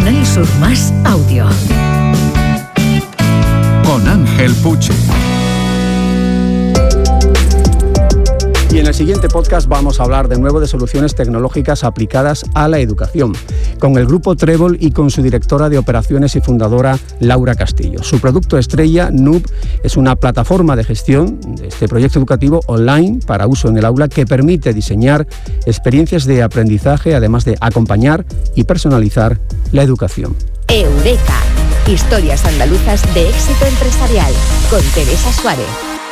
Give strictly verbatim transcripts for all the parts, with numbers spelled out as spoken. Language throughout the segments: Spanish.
Canal Sur Más Audio. Con Ángel Puche. Y en el siguiente podcast vamos a hablar de nuevo de soluciones tecnológicas aplicadas a la educación, con el grupo Trébol y con su directora de operaciones y fundadora Laura Castillo. Su producto estrella, Noob, es una plataforma de gestión de este proyecto educativo online para uso en el aula que permite diseñar experiencias de aprendizaje, además de acompañar y personalizar la educación. Eureka, historias andaluzas de éxito empresarial, con Teresa Suárez.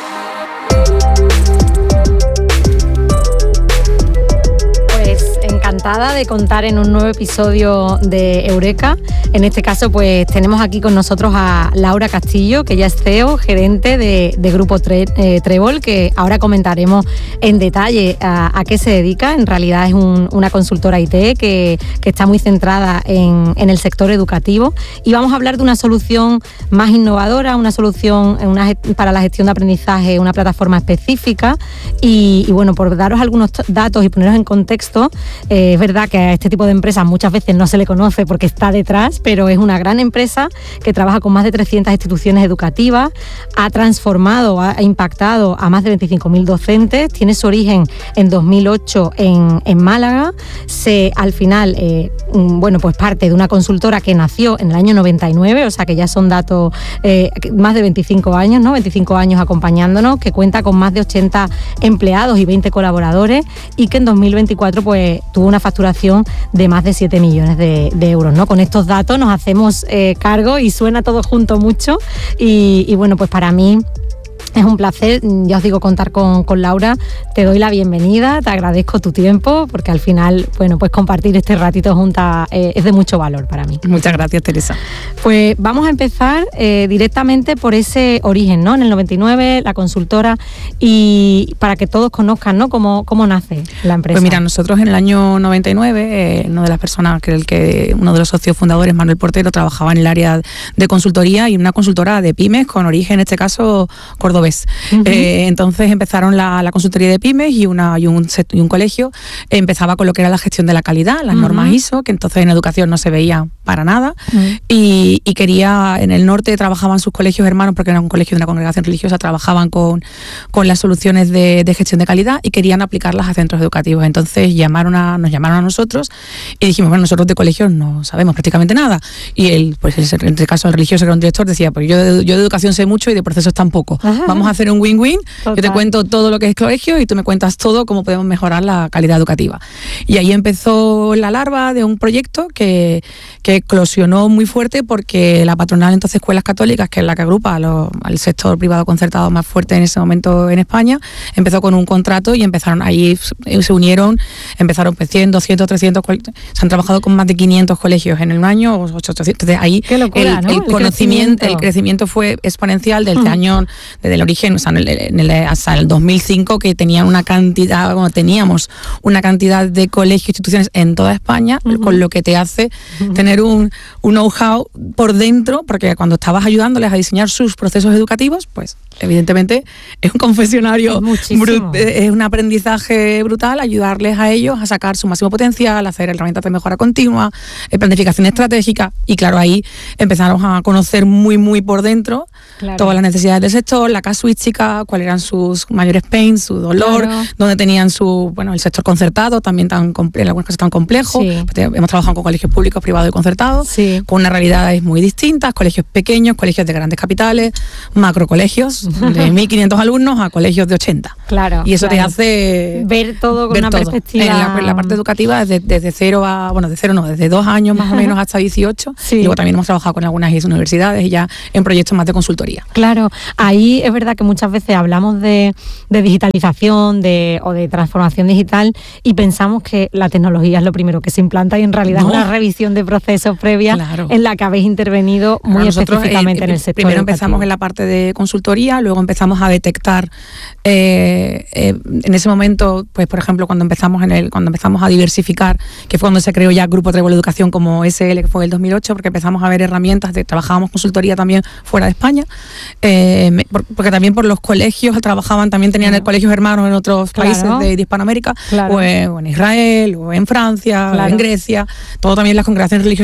Encantada de contar en un nuevo episodio de Eureka. En este caso, pues tenemos aquí con nosotros a Laura Castillo, que ya es C E O, gerente de, de Grupo Tre, eh, Trébol, que ahora comentaremos en detalle a, a qué se dedica. En realidad es un, una consultora I T que, que está muy centrada en, en el sector educativo, y vamos a hablar de una solución más innovadora, una solución una, para la gestión de aprendizaje, una plataforma específica. Y, y bueno, por daros algunos datos y poneros en contexto, Eh, es verdad que a este tipo de empresas muchas veces no se le conoce porque está detrás, pero es una gran empresa que trabaja con más de trescientas instituciones educativas, ha transformado, ha impactado a más de veinticinco mil docentes, tiene su origen en dos mil ocho en, en Málaga, se al final, eh, bueno, pues parte de una consultora que nació en el año noventa y nueve, o sea que ya son datos, eh, más de veinticinco años, ¿no? veinticinco años acompañándonos, que cuenta con más de ochenta empleados y veinte colaboradores, y que en dos mil veinticuatro pues tuvo una facturación de más de siete millones de, de euros, ¿no? Con estos datos nos hacemos eh, cargo y suena todo junto mucho, y, y bueno, pues para mí es un placer, ya os digo, contar con, con Laura. Te doy la bienvenida, te agradezco tu tiempo, porque al final, bueno, pues compartir este ratito juntas eh, es de mucho valor para mí. Muchas gracias, Teresa. Pues vamos a empezar eh, directamente por ese origen, ¿no? En el noventa y nueve, la consultora, y para que todos conozcan, ¿no? Cómo, cómo nace la empresa. Pues mira, nosotros en el año noventa y nueve, eh, una de las personas, que el que uno de los socios fundadores, Manuel Portero, trabajaba en el área de consultoría, y una consultora de pymes con origen, en este caso, Córdoba. Uh-huh. Eh, entonces empezaron la, la consultoría de pymes, y, una, y, un, y un colegio empezaba con lo que era la gestión de la calidad, las uh-huh. normas I S O, que entonces en educación no se veía para nada, uh-huh. y, y quería, en el norte trabajaban sus colegios hermanos, porque era un colegio de una congregación religiosa, trabajaban con, con las soluciones de, de gestión de calidad, y querían aplicarlas a centros educativos. Entonces llamaron a, nos llamaron a nosotros y dijimos, bueno, nosotros de colegios no sabemos prácticamente nada, y él, pues en este caso el religioso, que era un director, decía, pues yo de, yo de educación sé mucho y de procesos tampoco. Uh-huh. Vamos a hacer un win-win. Total. Yo te cuento todo lo que es colegio y tú me cuentas todo cómo podemos mejorar la calidad educativa. Y ahí empezó la larva de un proyecto que, que eclosionó muy fuerte, porque la patronal, entonces Escuelas Católicas, que es la que agrupa a lo, al sector privado concertado más fuerte en ese momento en España, empezó con un contrato, y empezaron ahí, se unieron, empezaron pues cien, doscientos, trescientos, se han trabajado con más de quinientos colegios en un año, ochocientos. Entonces ahí Qué locura, el, ¿no? el, el conocimiento, crecimiento. el crecimiento fue exponencial desde el Uh-huh. año, desde el origen, o sea, en el, en el, hasta el dos mil cinco, que tenían una cantidad, bueno, teníamos una cantidad de colegios, instituciones en toda España, uh-huh. con lo que te hace uh-huh. tener un, un know-how por dentro, porque cuando estabas ayudándoles a diseñar sus procesos educativos, pues evidentemente es un confesionario, es, brut, es un aprendizaje brutal, ayudarles a ellos a sacar su máximo potencial, hacer herramientas de mejora continua, planificación estratégica, y claro, ahí empezamos a conocer muy muy por dentro claro. todas las necesidades del sector, la casuística, cuáles eran sus mayores pains, su dolor, claro. dónde tenían su, bueno, el sector concertado, también tan en algunas cosas tan complejo. Sí. Hemos trabajado con colegios públicos, privados y concertados, sí. con unas realidades muy distintas, colegios pequeños, colegios de grandes capitales, macrocolegios de mil quinientos alumnos a colegios de ochenta. Claro. Y eso claro. te hace ver todo con ver una todo. perspectiva. En la, en la parte educativa, desde, desde cero a, bueno, de cero no, desde dos años más o menos hasta dieciocho. Sí. Y luego también hemos trabajado con algunas universidades y ya en proyectos más de consultoría. Claro, ahí es verdad que muchas veces hablamos de, de digitalización de, o de transformación digital, y pensamos que la tecnología es lo primero que se implanta, y en realidad no. es una revisión de procesos previa claro. en la que habéis intervenido muy Nosotros, específicamente eh, en el sector Primero educativo. Empezamos en la parte de consultoría, luego empezamos a detectar eh, eh, en ese momento, pues por ejemplo, cuando empezamos en el cuando empezamos a diversificar, que fue cuando se creó ya Grupo Trébol Educación como S L, que fue el dos mil ocho, porque empezamos a ver herramientas, de, trabajábamos consultoría también fuera de España, eh, porque también por los colegios trabajaban, también tenían claro. colegios hermanos en otros claro. países de, de Hispanoamérica, claro. o, en, o en Israel, o en Francia, claro. o en Grecia, todo también las congregaciones religiosas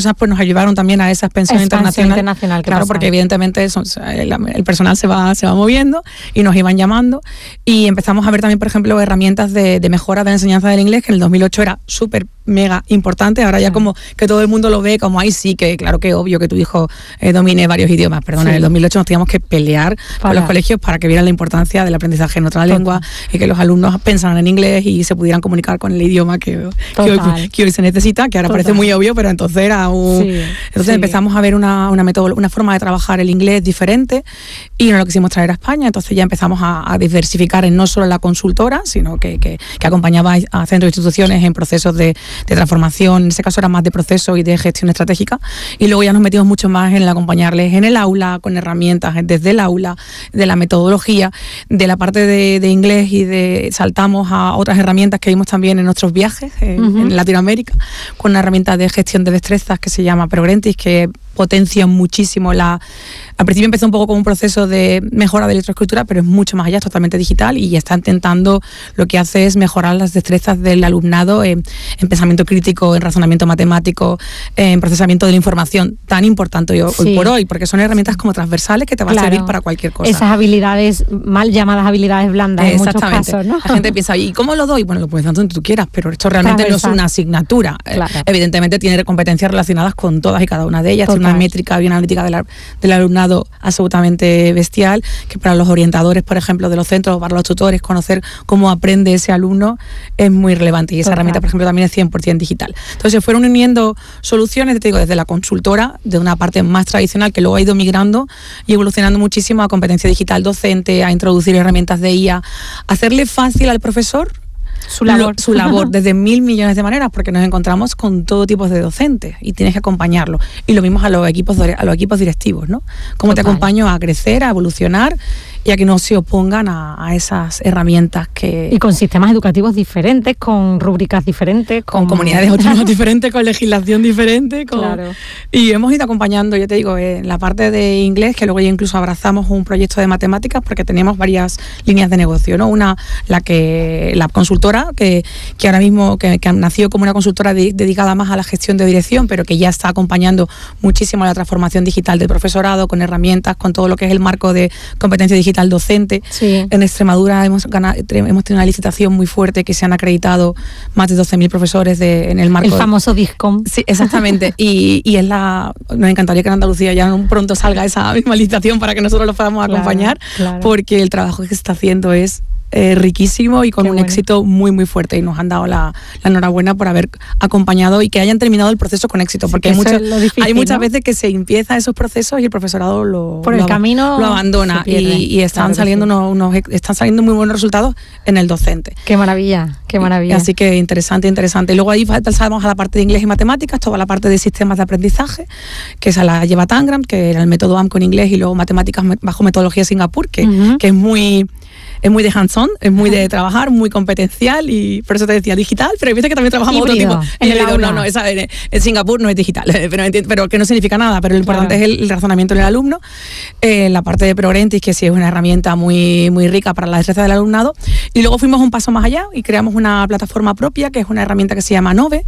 cosas pues nos ayudaron también a esa expansión, expansión internacional. internacional claro, pasa. porque evidentemente son, el, el personal se va, se va moviendo y nos iban llamando y empezamos a ver también, por ejemplo, herramientas de, de mejora de la enseñanza del inglés, que en el dos mil ocho era súper mega importante, ahora ya como que todo el mundo lo ve como ahí sí, que claro que obvio que tu hijo eh, domine varios idiomas, perdón, sí. En el dos mil ocho nos teníamos que pelear para. con los colegios para que vieran la importancia del aprendizaje en otra Total. lengua y que los alumnos pensaran en inglés y se pudieran comunicar con el idioma que, que, hoy, que hoy se necesita, que ahora Total. parece muy obvio, pero entonces era un... Sí, entonces sí. empezamos a ver una, una, metodo, una forma de trabajar el inglés diferente y nos lo quisimos traer a España, entonces ya empezamos a, a diversificar en no solo la consultora, sino que, que, que acompañaba a centros e instituciones en procesos de de transformación, en ese caso era más de proceso y de gestión estratégica, y luego ya nos metimos mucho más en el acompañarles en el aula, con herramientas desde el aula, de la metodología, de la parte de, de inglés y de saltamos a otras herramientas que vimos también en nuestros viajes en, uh-huh. en Latinoamérica, con una herramienta de gestión de destrezas que se llama Progrentis, que potencia muchísimo la... Al principio empezó un poco como un proceso de mejora de lectoescritura, pero es mucho más allá, es totalmente digital y está intentando, lo que hace es mejorar las destrezas del alumnado en, en pensamiento crítico, en razonamiento matemático, en procesamiento de la información, tan importante hoy, sí. hoy por hoy, porque son herramientas como transversales que te van claro. a servir para cualquier cosa. Esas habilidades, mal llamadas habilidades blandas en muchos casos, ¿no? La gente piensa, ¿y cómo lo doy? Bueno, lo puedes dar donde tú quieras, pero esto realmente no es una asignatura. Claro. Evidentemente tiene competencias relacionadas con todas y cada una de ellas, Total. tiene una métrica y una analítica del, del alumnado absolutamente bestial, que para los orientadores, por ejemplo, de los centros, para los tutores, conocer cómo aprende ese alumno es muy relevante y esa Total. herramienta, por ejemplo, también es cien por ciento digital. Entonces se fueron uniendo soluciones, te digo, desde la consultora, de una parte más tradicional que luego ha ido migrando y evolucionando muchísimo a competencia digital docente, a introducir herramientas de I A, hacerle fácil al profesor su labor, lo, su labor desde mil millones de maneras, porque nos encontramos con todo tipo de docentes y tienes que acompañarlo. Y lo mismo a los equipos a los equipos directivos, ¿no? Cómo Total. te acompaño a crecer, a evolucionar y a que no se opongan a, a esas herramientas que... Y con sistemas educativos diferentes, con rúbricas diferentes, con, con comunidades autónomas diferentes, con legislación diferente. Con... Claro. Y hemos ido acompañando, yo te digo, en la parte de inglés, que luego ya incluso abrazamos un proyecto de matemáticas porque teníamos varias líneas de negocio, ¿no? Una, la que la consultora, que, que ahora mismo que, que nació como una consultora de, dedicada más a la gestión de dirección, pero que ya está acompañando muchísimo a la transformación digital del profesorado, con herramientas, con todo lo que es el marco de competencia digital docente. Sí. En Extremadura hemos, ganado, hemos tenido una licitación muy fuerte que se han acreditado más de doce mil profesores de, en el marco... El famoso DISCOM. Sí, exactamente. y, y es la... Nos encantaría que en Andalucía ya pronto salga esa misma licitación para que nosotros los podamos claro, acompañar, claro. porque el trabajo que se está haciendo es Eh, riquísimo y con Qué un bueno. éxito muy muy fuerte, y nos han dado la, la enhorabuena por haber acompañado y que hayan terminado el proceso con éxito, porque sí, hay, mucho, difícil, hay muchas ¿no? veces que se empieza esos procesos y el profesorado lo, por el lo, camino lo abandona y, y están, claro saliendo sí. unos, unos, están saliendo muy buenos resultados en el docente. Qué maravilla, qué maravilla. Y, así que interesante, interesante. Y luego ahí pasamos a la parte de inglés y matemáticas, toda la parte de sistemas de aprendizaje, que esa la lleva Tangram, que era el método A M con inglés, y luego matemáticas bajo metodología Singapur, que, uh-huh. que es muy... es muy de hands-on, es muy de trabajar, muy competencial, y por eso te decía digital, pero hay veces que también trabajamos híbrido, otro tipo. En el aula. No, no, esa, en, en Singapur no es digital, pero, pero que no significa nada, pero lo importante claro. es el, el razonamiento del alumno. Eh, la parte de Progrentis, que sí es una herramienta muy, muy rica para la destreza del alumnado, y luego fuimos un paso más allá y creamos una plataforma propia, que es una herramienta que se llama Nove,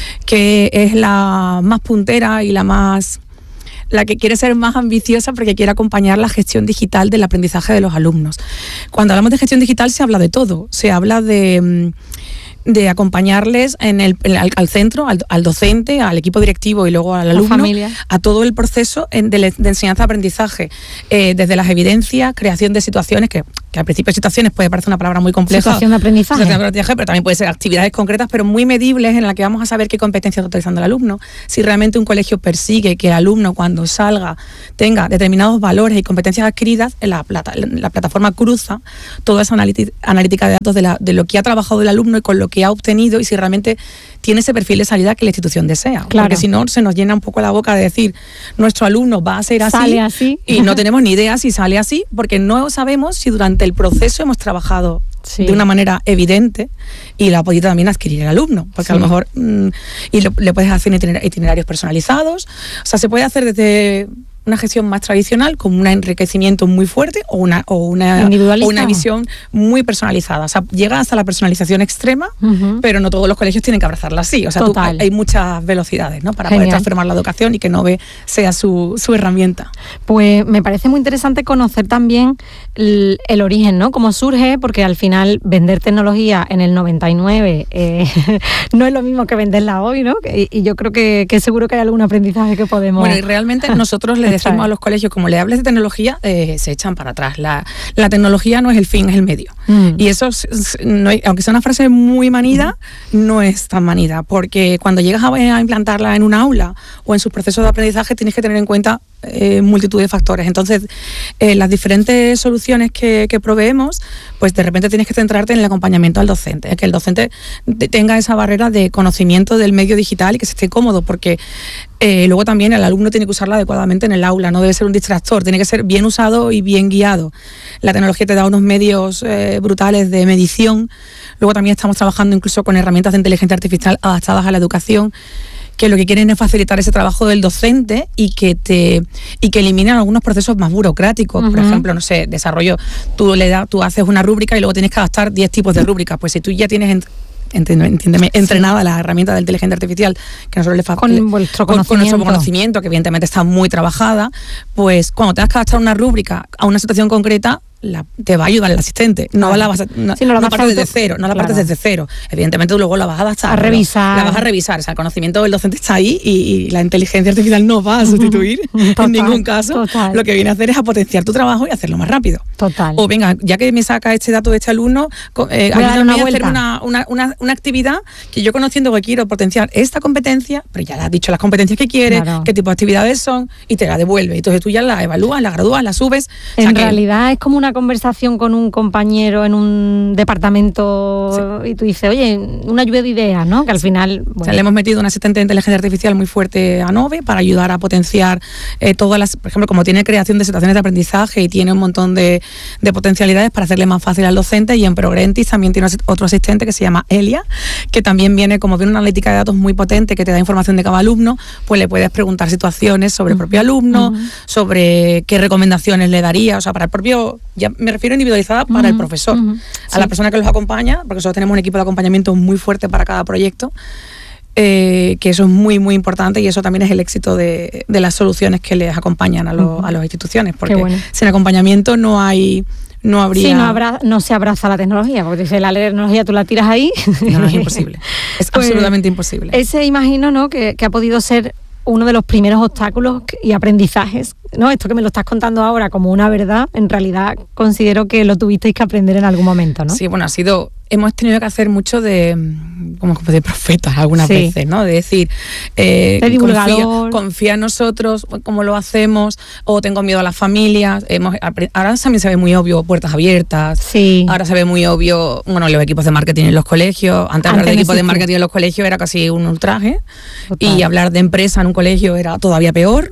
que es la más puntera y la más... la que quiere ser más ambiciosa porque quiere acompañar la gestión digital del aprendizaje de los alumnos. Cuando hablamos de gestión digital se habla de todo, se habla de... de acompañarles en el, en, al, al centro, al, al docente, al equipo directivo y luego al alumno, a todo el proceso en, de, de enseñanza-aprendizaje, eh, desde las evidencias, creación de situaciones, que, que al principio situaciones puede parecer una palabra muy compleja. Situación de aprendizaje. Situación de aprendizaje, pero también puede ser actividades concretas, pero muy medibles, en las que vamos a saber qué competencias está utilizando el alumno. Si realmente un colegio persigue que el alumno, cuando salga, tenga determinados valores y competencias adquiridas, en la, plata, en la plataforma cruza toda esa analítica de datos de, la, de lo que ha trabajado el alumno y con lo que ha obtenido, y si realmente tiene ese perfil de salida que la institución desea. Claro. Porque si no, se nos llena un poco la boca de decir, nuestro alumno va a ser así, sale así. Y no tenemos ni idea si sale así, porque no sabemos si durante el proceso hemos trabajado sí. de una manera evidente y la ha podido también adquirir el alumno, porque sí. a lo mejor mmm, y lo, le puedes hacer itinerarios personalizados, o sea, se puede hacer desde una gestión más tradicional, con un enriquecimiento muy fuerte, o una, o una, o una visión muy personalizada. O sea, llega hasta la personalización extrema, uh-huh. pero no todos los colegios tienen que abrazarla así. O sea, tú, hay, hay muchas velocidades, ¿no? Para Genial. Poder transformar la educación y que Nove sea su, su herramienta. Pues me parece muy interesante conocer también el, el origen, ¿no? Cómo surge, porque al final vender tecnología en el noventa y nueve eh, no es lo mismo que venderla hoy, ¿no? Y, y yo creo que, que seguro que hay algún aprendizaje que podemos... Bueno, y realmente nosotros le decimos a los colegios, como le hables de tecnología, eh, se echan para atrás. La, la tecnología no es el fin, es el medio. Mm. Y eso, no hay, aunque sea una frase muy manida, mm. no es tan manida, porque cuando llegas a, a implantarla en un aula o en sus procesos de aprendizaje, tienes que tener en cuenta Eh, multitud de factores. Entonces, eh, las diferentes soluciones que, que proveemos, pues de repente tienes que centrarte en el acompañamiento al docente, que el docente tenga esa barrera de conocimiento del medio digital y que se esté cómodo, porque eh, luego también el alumno tiene que usarla adecuadamente en el aula, no debe ser un distractor, tiene que ser bien usado y bien guiado. La tecnología te da unos medios eh, brutales de medición. Luego también estamos trabajando incluso con herramientas de inteligencia artificial adaptadas a la educación, que lo que quieren es facilitar ese trabajo del docente y que te y que eliminen algunos procesos más burocráticos. Uh-huh. Por ejemplo, no sé, desarrollo, tú le das, tú haces una rúbrica y luego tienes que adaptar diez tipos de rúbricas. Pues si tú ya tienes ent- Entiéndeme, entiéndeme, entrenada la herramienta de inteligencia artificial que nosotros le facilitamos con, vuestro con, con nuestro conocimiento, que evidentemente está muy trabajada, pues cuando tengas que adaptar una rúbrica a una situación concreta, la, te va a ayudar el asistente. No, claro. la vas a, no, sí, no, la no partes desde cero, no la claro. partes desde cero. Evidentemente tú luego la vas a adaptar. A revisar. La vas a revisar. O sea, el conocimiento del docente está ahí y, y la inteligencia artificial no va a sustituir total, en ningún caso. Total. Lo que viene a hacer es a potenciar tu trabajo y hacerlo más rápido. Total. O venga, ya que me saca este dato de este alumno, eh, ayúdame a hacer una, una, una, una actividad que yo, conociendo que quiero potenciar esta competencia, pero ya le has dicho las competencias que quieres, claro. qué tipo de actividades son, y te la devuelve. Entonces tú ya la evalúas, la gradúas, la subes. En o sea, realidad que, es como una conversación con un compañero en un departamento, sí. y tú dices, oye, una lluvia de ideas, ¿no? Que al final... Bueno. O sea, le hemos metido un asistente de inteligencia artificial muy fuerte a Nove para ayudar a potenciar eh, todas las... Por ejemplo, como tiene creación de situaciones de aprendizaje y tiene un montón de, de potencialidades para hacerle más fácil al docente, y en Progrentis también tiene otro asistente que se llama Elia, que también viene, como viene una analítica de datos muy potente que te da información de cada alumno, pues le puedes preguntar situaciones sobre el propio alumno, uh-huh. sobre qué recomendaciones le daría, o sea, para el propio... Ya me refiero a individualizada para uh-huh. el profesor, uh-huh. a sí. la persona que los acompaña, porque nosotros tenemos un equipo de acompañamiento muy fuerte para cada proyecto, eh, que eso es muy, muy importante, y eso también es el éxito de, de las soluciones que les acompañan a, lo, uh-huh. a las instituciones, porque bueno. sin acompañamiento no hay... No habría... Sí, no, habrá, no se abraza la tecnología, porque si la tecnología tú la tiras ahí... No, no es imposible. Es pues, absolutamente imposible. Ese, imagino, ¿no?, que, que ha podido ser uno de los primeros obstáculos y aprendizajes, ¿no? Esto que me lo estás contando ahora como una verdad, en realidad considero que lo tuvisteis que aprender en algún momento, ¿no? Sí, bueno, ha sido... Hemos tenido que hacer mucho de, como de profetas algunas sí. veces, ¿no? De decir, eh, de divulgador. Confía, confía en nosotros, cómo lo hacemos, o tengo miedo a las familias. Hemos, ahora también se ve muy obvio puertas abiertas. Sí. Ahora se ve muy obvio, bueno, los equipos de marketing en los colegios. Antes, Antes hablar de equipos de marketing en los colegios era casi un ultraje. Total. Y hablar de empresa en un colegio era todavía peor.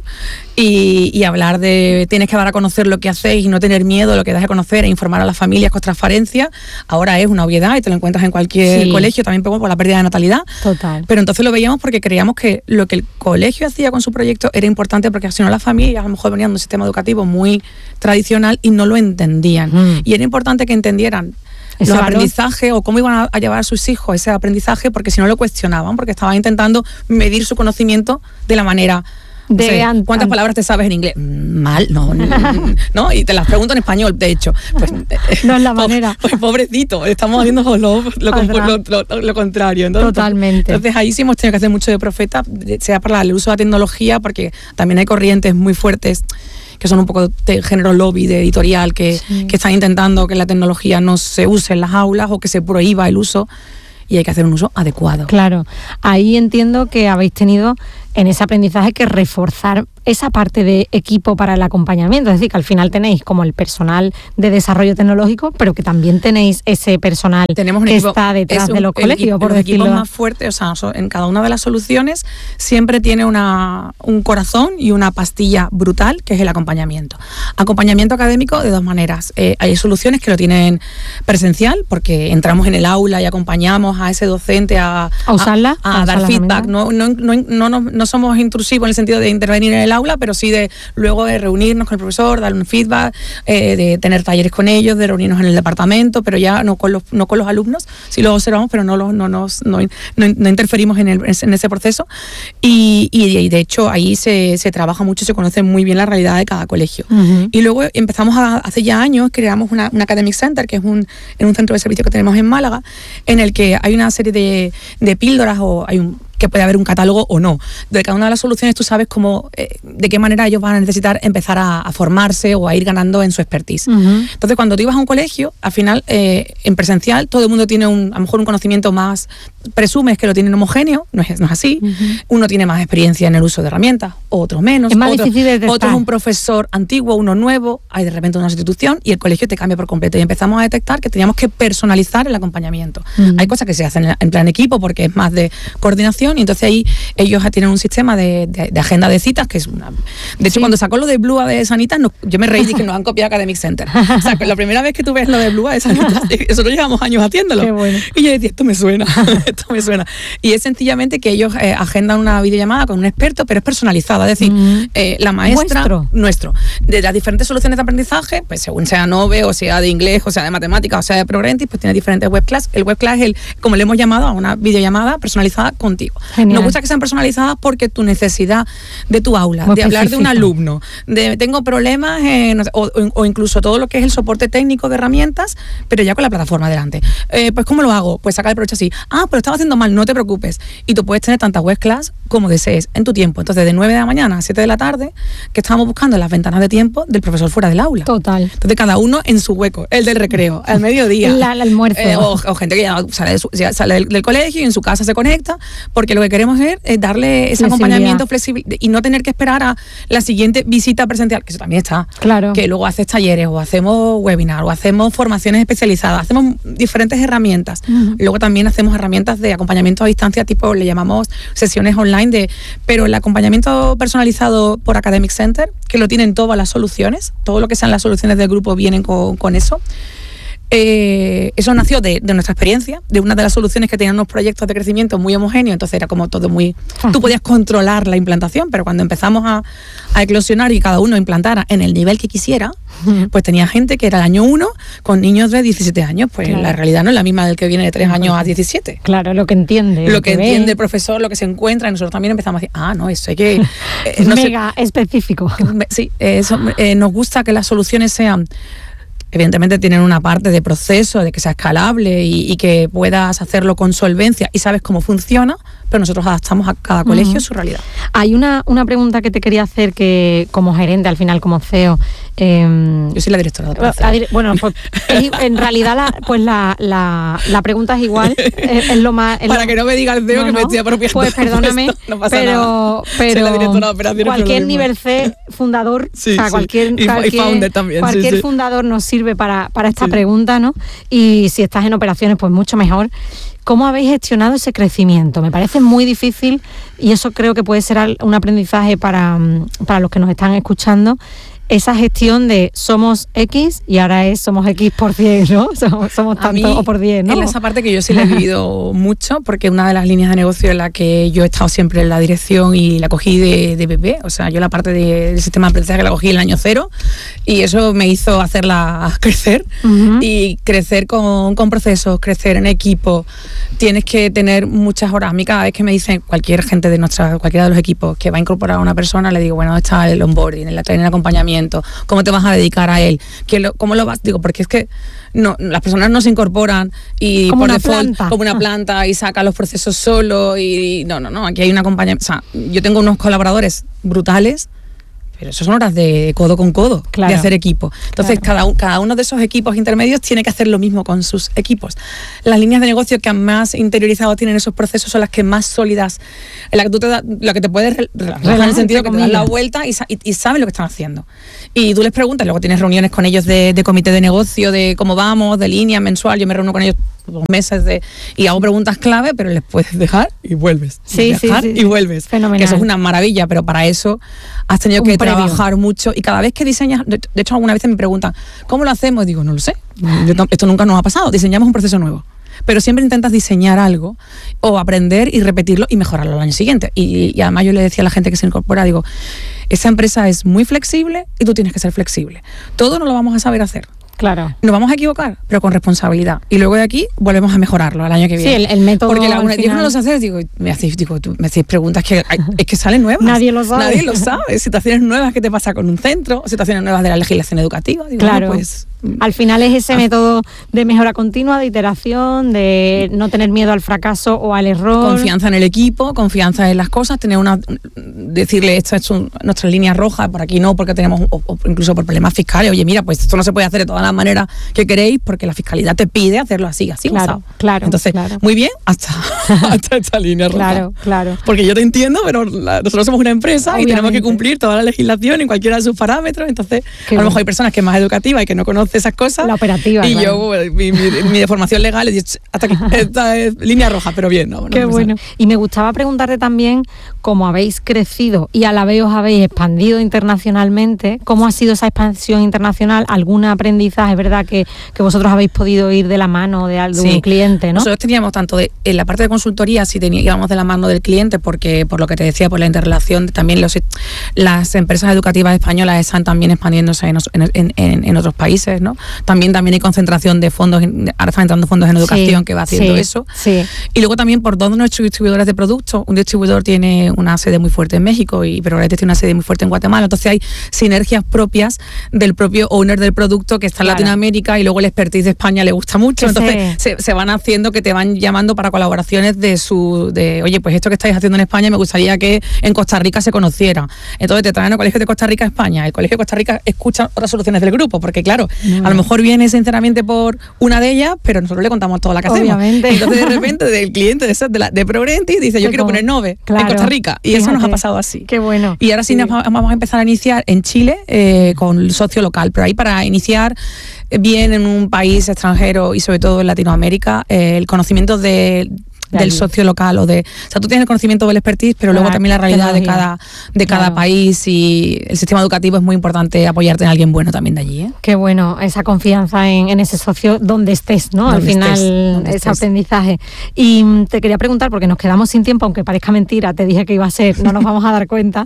Y, y hablar de tienes que dar a conocer lo que hacéis y no tener miedo, lo que das a conocer, e informar a las familias con transparencia, ahora es una obviedad y te lo encuentras en cualquier sí. colegio, también por la pérdida de natalidad. Total. Pero entonces lo veíamos porque creíamos que lo que el colegio hacía con su proyecto era importante, porque si no las familias a lo mejor venían de un sistema educativo muy tradicional y no lo entendían. Mm. Y era importante que entendieran los aprendizajes o cómo iban a, a llevar a sus hijos ese aprendizaje, porque si no lo cuestionaban, porque estaban intentando medir su conocimiento de la manera... De o sea, ¿cuántas an- palabras te sabes en inglés? Mal, no, no, no, y te las pregunto en español, de hecho. Pues, no es la manera. Pues, pues pobrecito, estamos haciendo lo, lo, lo, lo, lo contrario. Entonces, Totalmente. Entonces ahí sí hemos tenido que hacer mucho de profeta, sea para el uso de la tecnología, porque también hay corrientes muy fuertes que son un poco de género lobby, de editorial, que, sí. que están intentando que la tecnología no se use en las aulas o que se prohíba el uso, y hay que hacer un uso adecuado. Claro, ahí entiendo que habéis tenido en ese aprendizaje que reforzar esa parte de equipo para el acompañamiento, es decir, que al final tenéis como el personal de desarrollo tecnológico, pero que también tenéis ese personal Tenemos un que equipo, está detrás un, de los colegios, el, por los decirlo. equipos más fuertes, o sea, en cada una de las soluciones siempre tiene una, un corazón y una pastilla brutal, que es el acompañamiento. Acompañamiento académico de dos maneras. Eh, hay soluciones que lo tienen presencial, porque entramos en el aula y acompañamos a ese docente a, a usarla, a, a, a dar feedback. No, no, no, no, no, no somos intrusivos en el sentido de intervenir en el aula, pero sí de luego de reunirnos con el profesor, darle un feedback, eh, de tener talleres con ellos, de reunirnos en el departamento, pero ya no con los, no con los alumnos, sí los observamos, pero no, los, no, nos, no, no, no interferimos en, el, en ese proceso. Y, y de hecho ahí se, se trabaja mucho, se conoce muy bien la realidad de cada colegio. Uh-huh. Y luego empezamos a, hace ya años, creamos una, una Academic Center, que es un, en un centro de servicio que tenemos en Málaga, en el que hay una serie de, de píldoras o hay un que puede haber un catálogo o no. De cada una de las soluciones tú sabes cómo, eh, de qué manera ellos van a necesitar empezar a, a formarse o a ir ganando en su expertise. Uh-huh. Entonces, cuando tú ibas a un colegio, al final, eh, en presencial, todo el mundo tiene un, a lo mejor un conocimiento más, presumes que lo tienen homogéneo, no es, no es así. Uh-huh. Uno tiene más experiencia en el uso de herramientas, otros menos. Es más otro, difícil de detectar. Otro es un profesor antiguo, uno nuevo, hay de repente una sustitución y el colegio te cambia por completo. Y empezamos a detectar que teníamos que personalizar el acompañamiento. Uh-huh. Hay cosas que se hacen en plan equipo porque es más de coordinación y entonces ahí ellos tienen un sistema de, de, de agenda de citas que es una... De hecho, sí. Cuando sacó lo de Blua de Sanitas, no, yo me reí y que nos han copiado Academic Center. O sea, que la primera vez que tú ves lo de Blua de Sanitas, nosotros llevamos años haciéndolo. Qué bueno. Y yo decía, esto me suena, esto me suena. Y es sencillamente que ellos eh, agendan una videollamada con un experto, pero es personalizada. Es decir, mm. eh, la maestra... ¿Vuestro? Nuestro. De las diferentes soluciones de aprendizaje, pues según sea Nove, o sea de inglés, o sea de matemáticas, o sea de Progrentis, pues tiene diferentes webclass. El webclass es el, como le hemos llamado, a una videollamada personalizada contigo. Genial. Nos gusta que sean personalizadas porque tu necesidad de tu aula, muy de hablar específico. De un alumno, de tengo problemas, eh, no sé, o, o incluso todo lo que es el soporte técnico de herramientas, pero ya con la plataforma delante. Eh, pues ¿cómo lo hago? Pues sacar el provecho así. Ah, pero estaba haciendo mal, no te preocupes. Y tú puedes tener tantas web class como desees en tu tiempo. Entonces, de nueve de la mañana a siete de la tarde, que estábamos buscando las ventanas de tiempo del profesor fuera del aula. Total. Entonces, cada uno en su hueco. El del recreo, al mediodía. La, el almuerzo. Eh, o, o gente que ya sale, de su, ya sale del, del colegio y en su casa se conecta, porque lo que queremos es, es darle ese acompañamiento flexible y no tener que esperar a la siguiente visita presencial, que eso también está. Claro. Que luego haces talleres o hacemos webinar o hacemos formaciones especializadas, hacemos diferentes herramientas. Uh-huh. Luego también hacemos herramientas de acompañamiento a distancia, tipo le llamamos sesiones online, de pero el acompañamiento personalizado por Academic Center, que lo tienen todas las soluciones, todo lo que sean las soluciones del grupo vienen con, con eso. Eh, eso nació de, de nuestra experiencia, de una de las soluciones que tenían unos proyectos de crecimiento muy homogéneos, entonces era como todo muy... Tú podías controlar la implantación, pero cuando empezamos a, a eclosionar y cada uno implantara en el nivel que quisiera, pues tenía gente que era el año uno con niños de diecisiete años, pues claro. La realidad no es la misma del que viene de tres años a diecisiete. Claro, lo que entiende. Lo, lo que, que entiende el profesor, lo que se encuentra, y nosotros también empezamos a decir, ah, no, eso hay que... Eh, no Mega sé, específico. Sí, eso, eh, nos gusta que las soluciones sean... Evidentemente tienen una parte de proceso, de que sea escalable y, y que puedas hacerlo con solvencia y sabes cómo funciona, pero nosotros adaptamos a cada colegio uh-huh. su realidad. Hay una, una pregunta que te quería hacer que como gerente, al final como C E O... Eh, Yo soy la directora de la dir- Bueno, pues es, en realidad la, pues la, la, la pregunta es igual, es, es lo más... Es Para lo, que no me diga el C E O no, que no, me estoy apropiando. Pues perdóname, no pasa pero, nada. pero la directora de operaciones, cualquier nivel C, fundador, sí, o sea, sí. cualquier, Y, cualquier, y founder también, cualquier sí, sí. fundador nos sirve para, para esta sí. pregunta, ¿no? Y si estás en operaciones, pues mucho mejor. ¿Cómo habéis gestionado ese crecimiento? Me parece muy difícil y eso creo que puede ser un aprendizaje para, para los que nos están escuchando. Esa gestión de somos X y ahora es somos X por diez, ¿no? Somos, somos tanto o por diez, ¿no? En esa parte que yo sí la he vivido mucho, porque una de las líneas de negocio en la que yo he estado siempre en la dirección y la cogí de, de bebé, o sea, yo la parte de, del sistema de aprendizaje la cogí en el año cero y eso me hizo hacerla crecer uh-huh. y crecer con, con procesos, crecer en equipo. Tienes que tener muchas horas. A mí cada vez que me dicen cualquier gente de nuestra, cualquiera de los equipos que va a incorporar a una persona, le digo, bueno, ¿dónde está el onboarding, el training, el acompañamiento? ¿Cómo te vas a dedicar a él? ¿Cómo lo vas? Digo, porque es que no, las personas no se incorporan y como por una default planta. como una planta y saca los procesos solo y no, no, no, aquí hay un acompañamiento. O sea, yo tengo unos colaboradores brutales, pero eso son horas de codo con codo, claro. de hacer equipo. Entonces, claro. cada, cada uno de esos equipos intermedios tiene que hacer lo mismo con sus equipos. Las líneas de negocio que más interiorizado tienen esos procesos son las que más sólidas, en la que tú te da, la que te puedes relajar en el sentido que te das la vuelta y, y, y sabes lo que están haciendo. Y tú les preguntas, luego tienes reuniones con ellos de, de comité de negocio, de cómo vamos, de línea mensual, yo me reúno con ellos dos meses de, y hago preguntas clave, pero les puedes dejar y vuelves. Sí, dejar sí, sí, y vuelves. Fenomenal. Que eso es una maravilla, pero para eso has tenido Un que previo. trabajar mucho y cada vez que diseñas, de, de hecho alguna vez me preguntan, ¿cómo lo hacemos? Digo, no lo sé, yo, esto nunca nos ha pasado, diseñamos un proceso nuevo. pero siempre intentas diseñar algo o aprender y repetirlo y mejorarlo al año siguiente. Y, y además yo le decía a la gente que se incorpora, digo, esa empresa es muy flexible y tú tienes que ser flexible. Todo no lo vamos a saber hacer. Claro. Nos vamos a equivocar, pero con responsabilidad. Y luego de aquí volvemos a mejorarlo al año que viene. Sí, el, el método. Porque la, una, final... yo no lo sé hacer, digo, me hacéis, digo, tú, me hacéis preguntas que hay, es que salen nuevas. Nadie lo sabe. Nadie lo sabe. Situaciones nuevas que te pasa con un centro, situaciones nuevas de la legislación educativa. Digo, claro. Bueno, pues, al final es ese ah. método de mejora continua, de iteración, de no tener miedo al fracaso o al error. Confianza en el equipo, confianza en las cosas, tener una, decirle esto es un, nuestra línea roja, por aquí no, porque tenemos, o, o incluso por problemas fiscales, oye, mira, pues esto no se puede hacer de todas las maneras que queréis, porque la fiscalidad te pide hacerlo así, así. Claro, ¿sabes? claro. Entonces, claro. muy bien, hasta, hasta esta línea roja. Claro, claro. Porque yo te entiendo, pero la, nosotros somos una empresa Obviamente. Y tenemos que cumplir toda la legislación en cualquiera de sus parámetros, entonces Qué a lo mejor hay personas que es más educativa y que no conoce esas cosas. La operativa. Y claro. yo, mi, mi, mi formación legal, he dicho, hasta aquí, esta es línea roja, pero bien, ¿no? Qué no bueno. Y me gustaba preguntarte también, cómo habéis crecido y a la vez os habéis expandido internacionalmente, ¿cómo ha sido esa expansión internacional? ¿Algún aprendizaje? Es verdad que, que vosotros habéis podido ir de la mano de algún sí. cliente, ¿no? Nosotros teníamos tanto de, en la parte de consultoría, sí teníamos, íbamos de la mano del cliente, porque por lo que te decía, por la interrelación, también los, las empresas educativas españolas están también expandiéndose en, en, en, en otros países, ¿no? También, también hay concentración de fondos, ahora están entrando fondos en educación sí, que va haciendo sí, eso. Sí. Y luego también por todos nuestros distribuidores de productos. Un distribuidor tiene una sede muy fuerte en México y Progretes tiene una sede muy fuerte en Guatemala. Entonces hay sinergias propias del propio owner del producto que está en claro. Latinoamérica, y luego el expertise de España le gusta mucho. Que entonces se, se van haciendo que te van llamando para colaboraciones de su, de oye, pues esto que estáis haciendo en España me gustaría que en Costa Rica se conociera. Entonces te traen al Colegio de Costa Rica a España. El Colegio de Costa Rica escucha otras soluciones del grupo, porque claro, no. a lo mejor viene sinceramente por una de ellas, pero nosotros le contamos toda la que Obviamente. hacemos. Entonces de repente del cliente de, de, la, de Progrentis dice, yo quiero poner Nove claro. en Costa Rica. Y Fíjate. Eso nos ha pasado así. Qué bueno. Y ahora sí, sí. Nos vamos a empezar a iniciar en Chile eh, con el socio local, pero ahí para iniciar bien en un país extranjero y sobre todo en Latinoamérica, eh, el conocimiento de De del socio local o de, o sea, tú tienes el conocimiento del expertise, pero luego también la realidad de cada de cada claro. país, y el sistema educativo es muy importante apoyarte en alguien bueno también de allí, ¿eh? Qué bueno, esa confianza en, en ese socio donde estés, ¿no? Al final estés, ese estés. aprendizaje. Y te quería preguntar, porque nos quedamos sin tiempo, aunque parezca mentira, te dije que iba a ser, no nos vamos a dar cuenta,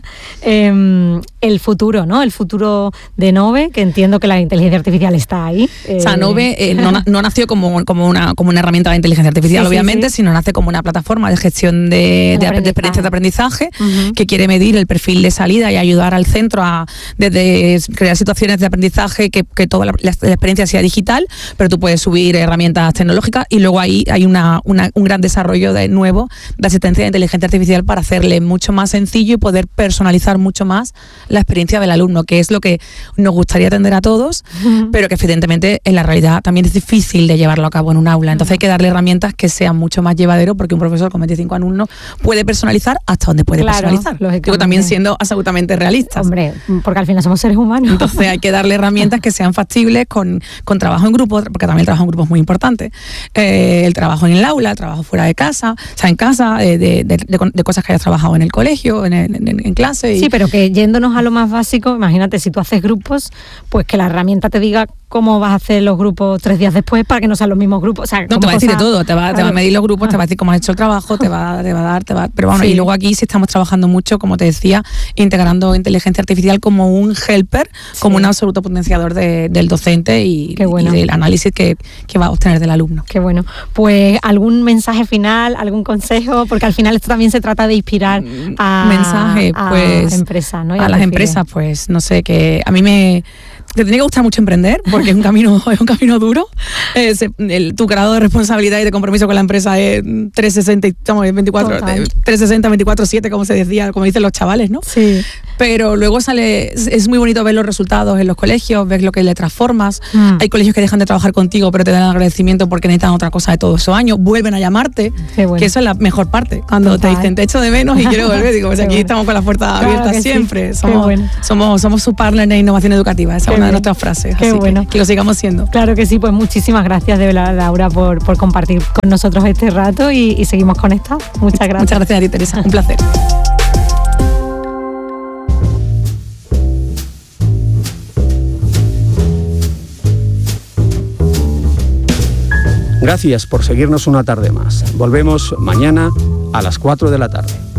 eh, el futuro, ¿no? El futuro de Nove, que entiendo que la inteligencia artificial está ahí. Eh. O sea, Nove eh, no, no nació como, como, una, como una herramienta de inteligencia artificial, sí, obviamente, sí, sí. sino nace como una plataforma de gestión de, de, de experiencias de aprendizaje uh-huh. que quiere medir el perfil de salida y ayudar al centro a desde crear situaciones de aprendizaje que, que toda la, la, la experiencia sea digital, pero tú puedes subir herramientas tecnológicas, y luego ahí hay una, una, un gran desarrollo de nuevo de asistencia de inteligencia artificial para hacerle mucho más sencillo y poder personalizar mucho más la experiencia del alumno, que es lo que nos gustaría atender a todos, uh-huh. pero que evidentemente en la realidad también es difícil de llevarlo a cabo en un aula. Entonces uh-huh. hay que darle herramientas que sean mucho más llevaderos, porque un profesor con veinticinco alumnos puede personalizar hasta donde puede claro, personalizar. Digo, también siendo absolutamente realistas. Hombre, porque al final somos seres humanos. Entonces hay que darle herramientas que sean factibles con, con trabajo en grupo, porque también el trabajo en grupo es muy importante. Eh, el trabajo en el aula, el trabajo fuera de casa, o sea, en casa, eh, de, de, de, de cosas que hayas trabajado en el colegio, en, el, en, en clase. Y... Sí, pero que yéndonos a lo más básico, imagínate, si tú haces grupos, pues que la herramienta te diga cómo vas a hacer los grupos tres días después para que no sean los mismos grupos. O sea, no, te va a decir de todo, te va, claro. te va a medir los grupos, te va a decir cómo has hecho el trabajo, te va, te va a dar, te va, pero bueno, sí. Y luego aquí sí estamos trabajando mucho, como te decía, integrando inteligencia artificial como un helper, sí. como un absoluto potenciador de, del docente y, bueno. y del análisis que, que va a obtener del alumno. Qué bueno. Pues algún mensaje final, algún consejo, porque al final esto también se trata de inspirar a, mensaje, pues, a empresas, ¿no? A las empresas, pues, no sé, que a mí me... Te tiene que gustar mucho emprender, porque es un camino es un camino duro. Eh, se, el, tu grado de responsabilidad y de compromiso con la empresa es trescientos sesenta, estamos en veinticuatro, trescientos sesenta, veinticuatro siete, como se decía, como dicen los chavales, ¿no? Sí. Pero luego sale, es, es muy bonito ver los resultados en los colegios, ver lo que le transformas. Mm. Hay colegios que dejan de trabajar contigo, pero te dan agradecimiento porque necesitan otra cosa de todos esos años. Vuelven a llamarte, bueno. que eso es la mejor parte. Cuando Total. Te dicen, te echo de menos y quiero volver, digo, pues aquí bueno. estamos con las puertas claro abiertas siempre. Sí. Somos, bueno. somos, somos su partner en innovación educativa. Esa es una de nuestras frases. Qué así bueno. que, que lo sigamos siendo. Claro que sí, pues muchísimas gracias de verdad, Laura, por, por compartir con nosotros este rato y, y seguimos conectados. Muchas gracias. Muchas gracias a ti, Teresa. Un placer. Gracias por seguirnos una tarde más. Volvemos mañana a las cuatro de la tarde.